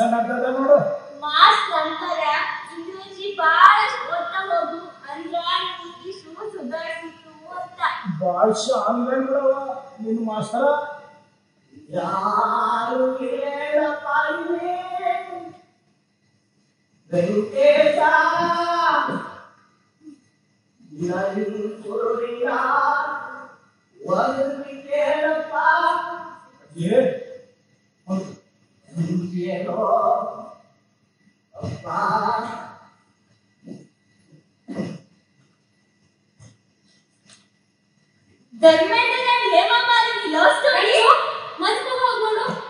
ಚೆನ್ನಾಗ್ತದ ನೋಡು. ಮಾಸ್ಕ್ ಅಂತಾರ ಇಂಗ್ಲಿಷಿ ಬಹಳಷ್ಟು ಓದ್ತಾ ಹೋಗು ಅಂದ್ರ ಇಂಗ್ಲಿಷು ಸುಧಾರಿಸಿತು ಅಂತ. ಬಾಳ್ ಶಾನ್ಗೇನ್ ಬಿಡವ ನಿನ್ನ ಮಾಸ್ತರ. ಯಾರು ಹೇಳಪ್ಪ ಇಲ್ಲೇ ವೆಂಕಟೇಶ ನನ್ ಕುರುಡಿಯ ಒಂದು ಕೇಳಪ್ಪ ಏ ಏನೋ ಅಪ್ಪ ಧರ್ಮೇಂದ್ರ